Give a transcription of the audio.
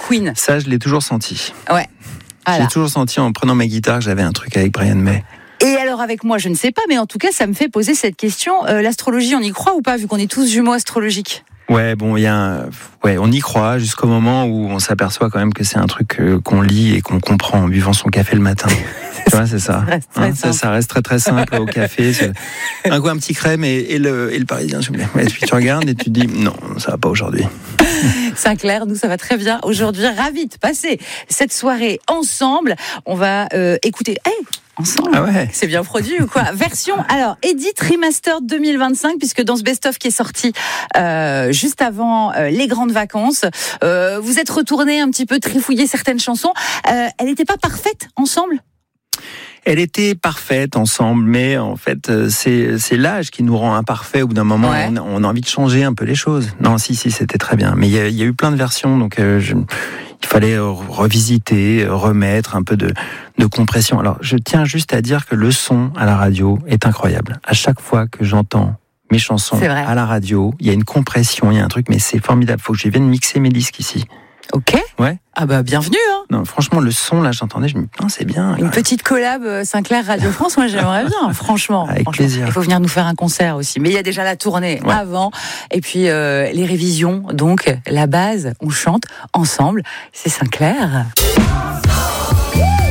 Queen. Ça, je l'ai toujours senti. Ouais. Voilà. J'ai toujours senti en prenant ma guitare que j'avais un truc avec Brian May. Et alors avec moi, je ne sais pas, mais en tout cas, ça me fait poser cette question. L'astrologie, on y croit ou pas, vu qu'on est tous jumeaux astrologiques ? Ouais, bon, on y croit jusqu'au moment où on s'aperçoit quand même que c'est un truc qu'on lit et qu'on comprend en buvant son café le matin. Tu vois, c'est ça. Ça reste très très simple au café. Un coup, un petit crème et le Parisien. Et puis tu regardes et tu te dis non, ça va pas aujourd'hui. Saint-Clair, nous ça va très bien aujourd'hui. Ravi de passer cette soirée ensemble. On va écouter. Ensemble. Ah ouais. C'est bien produit ou quoi ? Version, alors, Edit Remaster 2025, puisque dans ce best-of qui est sorti juste avant les grandes vacances, vous êtes retourné un petit peu trifouiller certaines chansons. Elle n'était pas parfaite ensemble ? Elle était parfaite ensemble, mais en fait, c'est l'âge qui nous rend imparfaits. Au bout d'un moment, ouais. on a envie de changer un peu les choses. Non, si, c'était très bien. Mais il y a eu plein de versions, donc il fallait revisiter, remettre un peu de compression. Alors, je tiens juste à dire que le son à la radio est incroyable. À chaque fois que j'entends mes chansons à la radio, il y a une compression, il y a un truc, mais c'est formidable. Faut que je vienne mixer mes disques ici. Ok. Ouais. Ah bah bienvenue. Hein. Non, franchement, le son là, j'entendais, je me dis putain, c'est bien. Une petite collab Saint-Clair Radio France, moi j'aimerais bien, franchement. Avec plaisir. Il faut venir nous faire un concert aussi. Mais il y a déjà la tournée avant, et puis les révisions. Donc la base, on chante ensemble. C'est Saint-Clair.